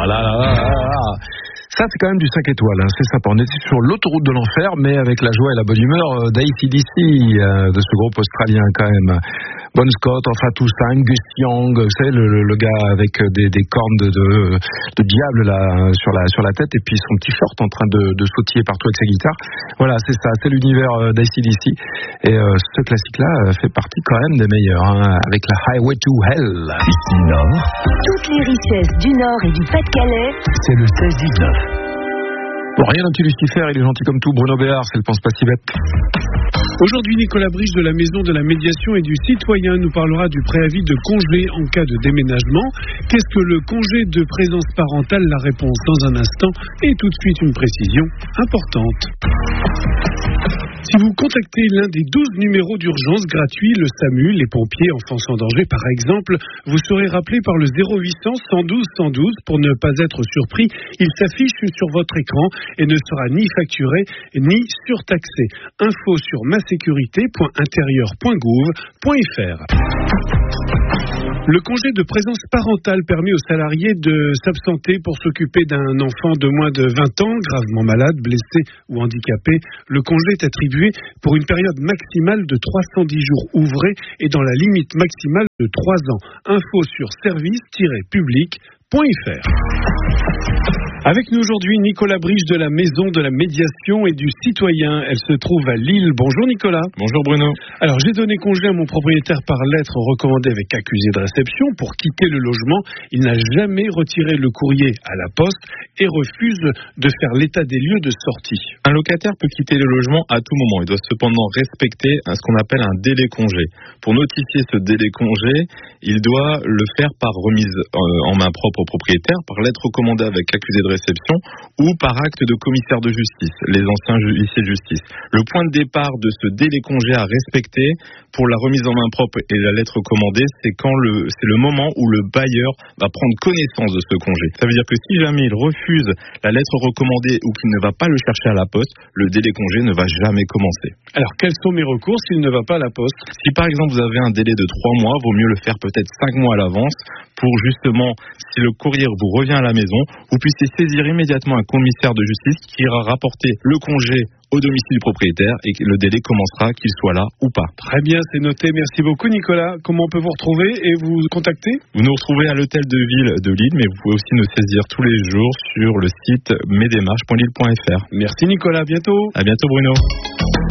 là là là là. Ça, c'est quand même du 5 étoiles, hein. C'est sympa. On était sur l'autoroute de l'enfer, mais avec la joie et la bonne humeur d'ACDC, de ce groupe australien quand même. Bon Scott, enfin tout ça, Angus Young, vous savez, le gars avec des cornes de diable là sur la tête, et puis son t-shirt en train de sautiller partout avec sa guitare. Voilà, c'est ça, c'est l'univers d'ACDC. Et ce classique-là fait partie quand même des meilleurs, hein, avec la Highway to Hell. Ici Nord. Toutes les richesses du Nord et du Pas-de-Calais. C'est le 16-19. Bon, rien d'un petit Lucifer, il est gentil comme tout. Bruno Béard, c'est le pense pas si bête. Aujourd'hui, Nicolas Briche de la Maison de la Médiation et du Citoyen nous parlera du préavis de congé en cas de déménagement. Qu'est-ce que le congé de présence parentale? La réponse dans un instant et tout de suite une précision importante. Si vous contactez l'un des 12 numéros d'urgence gratuits, le SAMU, les pompiers, enfants en danger par exemple, vous serez rappelé par le 0800 112 112 pour ne pas être surpris. Il s'affiche sur votre écran et ne sera ni facturé ni surtaxé. Info sur masécurité.intérieur.gouv.fr. Le congé de présence parentale permet aux salariés de s'absenter pour s'occuper d'un enfant de moins de 20 ans, gravement malade, blessé ou handicapé. Le congé est attribué pour une période maximale de 310 jours ouvrés et dans la limite maximale de 3 ans. Info sur service-public.fr. Avec nous aujourd'hui, Nicolas Briche de la Maison de la Médiation et du Citoyen. Elle se trouve à Lille. Bonjour Nicolas. Bonjour Bruno. Alors, j'ai donné congé à mon propriétaire par lettre recommandée avec accusé de réception pour quitter le logement. Il n'a jamais retiré le courrier à la poste et refuse de faire l'état des lieux de sortie. Un locataire peut quitter le logement à tout moment. Il doit cependant respecter ce qu'on appelle un délai congé. Pour notifier ce délai congé, il doit le faire par remise en main propre au propriétaire, par lettre recommandée avec accusé de réception ou par acte de commissaire de justice, les anciens huissiers de justice. Le point de départ de ce délai congé à respecter pour la remise en main propre et la lettre recommandée, c'est le moment où le bailleur va prendre connaissance de ce congé. Ça veut dire que si jamais il refuse la lettre recommandée ou qu'il ne va pas le chercher à la poste, le délai congé ne va jamais commencer. Alors, quels sont mes recours s'il ne va pas à la poste? Si par exemple vous avez un délai de 3 mois, vaut mieux le faire peut-être 5 mois à l'avance pour justement, si le courrier vous revient à la maison, vous puissiez saisir immédiatement un commissaire de justice qui ira rapporter le congé au domicile du propriétaire et que le délai commencera qu'il soit là ou pas. Très bien, c'est noté. Merci beaucoup Nicolas. Comment on peut vous retrouver et vous contacter? Vous nous retrouvez à l'hôtel de ville de Lille, mais vous pouvez aussi nous saisir tous les jours sur le site mesdémarches.lille.fr. Merci Nicolas, à bientôt. À bientôt Bruno.